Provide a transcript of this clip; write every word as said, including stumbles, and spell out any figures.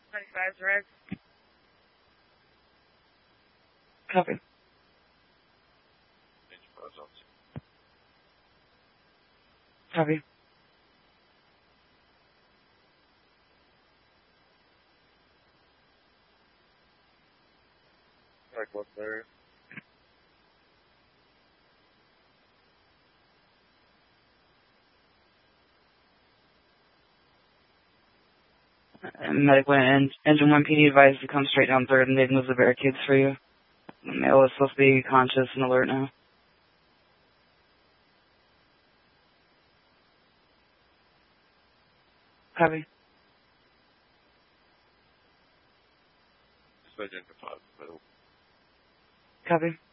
ninety-five, direct. Copy. Copy. Like what's there? Medic went in. Engine one P D advised to come straight down third and they've moved the barricades for you. The male is supposed to be conscious and alert now. Copy. Just identified. Copy.